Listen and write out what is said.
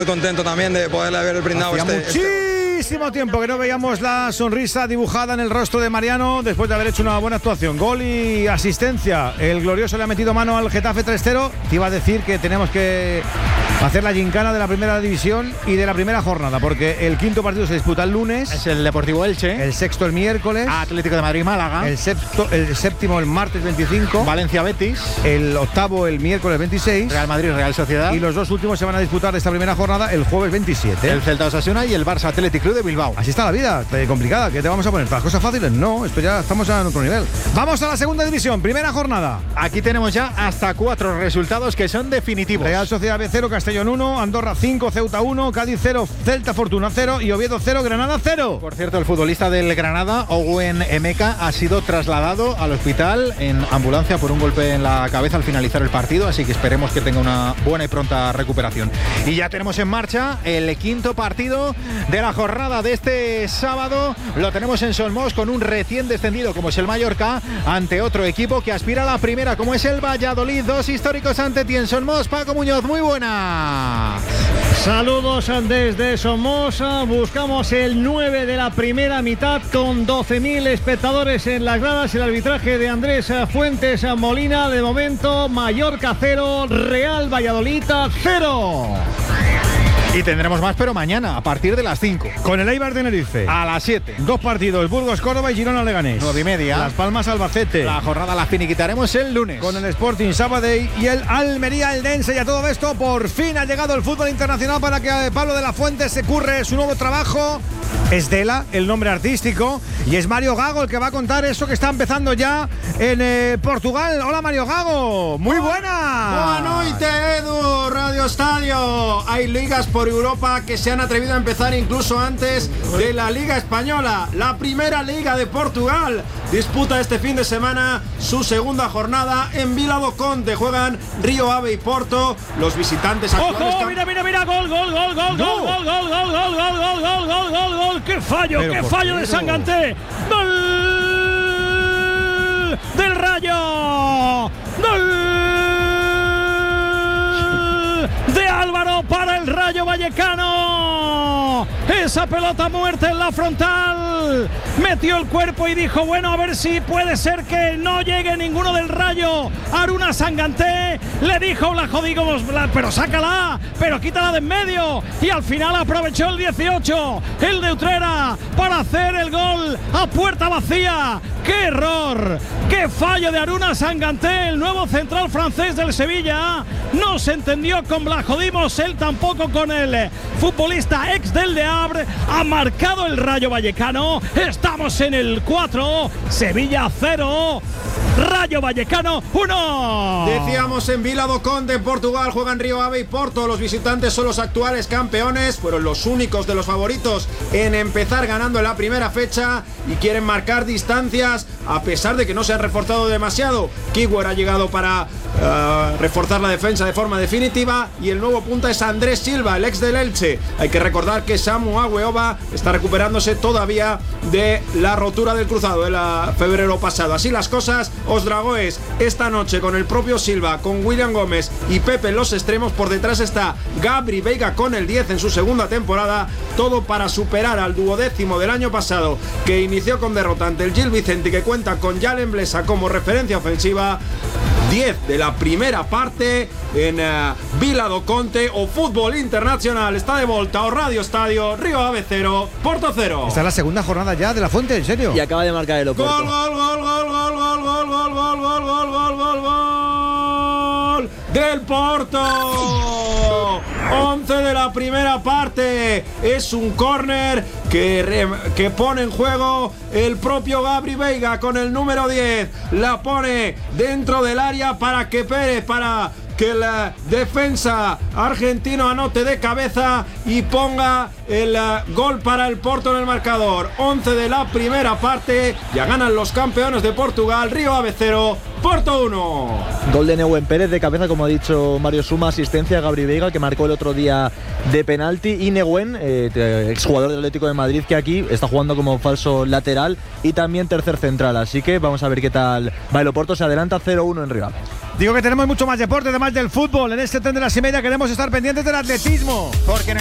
Muy contento también de poderle haber brindado muchísimo tiempo que no veíamos la sonrisa dibujada en el rostro de Mariano después de haber hecho una buena actuación. Gol y asistencia. El glorioso le ha metido mano al Getafe 3-0. Te iba a decir que tenemos que hacer la gincana de la primera división y de la primera jornada, porque el quinto partido se disputa el lunes. Es el Deportivo Elche. El sexto el miércoles. Atlético de Madrid-Málaga. El séptimo el martes 25. Valencia-Betis. El octavo el miércoles 26. Real Madrid-Real Sociedad. Y los dos últimos se van a disputar esta primera jornada el jueves 27. El Celta-Osasuna y el Barça Athletic Club de Bilbao. Así está la vida, complicada. ¿Qué te vamos a poner? ¿Las cosas fáciles? No, esto ya estamos a otro nivel. Vamos a la segunda división, primera jornada. Aquí tenemos ya hasta 4 resultados que son definitivos. Real Sociedad B 0, Castellón 1, Andorra 5, Ceuta 1, Cádiz 0, Celta Fortuna 0 y Oviedo 0, Granada 0. Por cierto, el futbolista del Granada, Owen Emeka, ha sido trasladado al hospital en ambulancia por un golpe en la cabeza al finalizar el partido, así que esperemos que tenga una buena y pronta recuperación. Y ya tenemos en marcha el quinto partido de la jornada de este sábado. Lo tenemos en Solmos con un recién descendido como es el Mallorca ante otro equipo que aspira a la primera como es el Valladolid. Dos históricos ante ti en Solmos. Paco Muñoz, muy buenas. Saludos desde Somoza. Buscamos el 9 de la primera mitad con 12.000 espectadores en las gradas. El arbitraje de Andrés Fuentes Molina. De momento, Mallorca 0, Real Valladolid 0. Y tendremos más, pero mañana, a partir de las 5. Con el Eibar de Tenerife. A las 7. Dos partidos, Burgos-Córdoba y Girona-Leganés. 9:30. Las Palmas-Albacete. La jornada la finiquitaremos el lunes. Con el Sporting Sabadell y el Almería-Eldense. Y a todo esto, por fin ha llegado el fútbol internacional para que Pablo de la Fuente se curre su nuevo trabajo. Es Dela, el nombre artístico, y es Mario Gago el que va a contar eso que está empezando ya en Portugal. Hola Mario Gago, muy buena. Boa noite, Edu, Radio Estadio. Hay ligas por Europa que se han atrevido a empezar incluso antes de la Liga Española. La primera liga de Portugal disputa este fin de semana su segunda jornada en Vila do Conde. Juegan Río Ave y Porto, los visitantes actuales. ¡Ojo! Mira, gol. ¡Qué fallo de Sanganté! ¡Gol del Rayo! ¡Gol de Álvaro para el Rayo Vallecano! Esa pelota muerta en la frontal. Metió el cuerpo y dijo, bueno, a ver si puede ser que no llegue ninguno del Rayo. Aruna Sanganté le dijo, la jodimos, pero sácala, pero quítala de en medio. Y al final aprovechó el 18, el de Utrera, para hacer el gol a puerta vacía. ¡Qué error! ¡Qué fallo de Aruna Sanganté, el nuevo central francés del Sevilla! No se entendió con Blajodimos, él tampoco con el futbolista ex del Le Havre. Ha marcado el Rayo Vallecano. Estamos en el 4, Sevilla 0, Rayo Vallecano 1. Decíamos en Vila do Conde, en Portugal, juegan Río Ave y Porto. Los visitantes son los actuales campeones, fueron los únicos de los favoritos en empezar ganando en la primera fecha y quieren marcar distancias a pesar de que no se han reforzado demasiado. Kiwer ha llegado para reforzar la defensa de forma definitiva y el nuevo punta es Andrés Silva, el ex del Elche. Hay que recordar que Samu Agüeoba está recuperándose todavía de la rotura del cruzado de febrero pasado. Así las cosas, os Dragoes esta noche con el propio Silva, con William Gómez y Pepe en los extremos. Por detrás está Gabri Veiga con el 10 en su segunda temporada. Todo para superar al duodécimo del año pasado, que inició con derrota ante el Gil Vicente, que cuenta con Jalen Blesa como referencia ofensiva. 10 de la primera parte en Vila do Conde. O fútbol internacional está de vuelta, o Radio Estadio. Río Ave 0, Porto 0. Esta es la segunda jornada ya de la Fuente, ¿en serio? Y acaba de marcar el Oporto. Gol del Porto. 11 de la primera parte. Es un córner que pone en juego el propio Gabri Veiga con el número 10. La pone dentro del área para que Pérez, para que la defensa argentino anote de cabeza y ponga el gol para el Porto en el marcador. 11 de la primera parte. Ya ganan los campeones de Portugal. Río Ave 0, Porto 1. Gol de Nehuen Pérez de cabeza, como ha dicho Mario Suma, asistencia a Gabri Veiga, que marcó el otro día de penalti, y Nehuen, exjugador del Atlético de Madrid, que aquí está jugando como falso lateral y también tercer central, así que vamos a ver qué tal va el Oporto. Se adelanta 0-1 en Río. Digo que tenemos mucho más deporte, además del fútbol. En este tren de las y media queremos estar pendientes del atletismo. Porque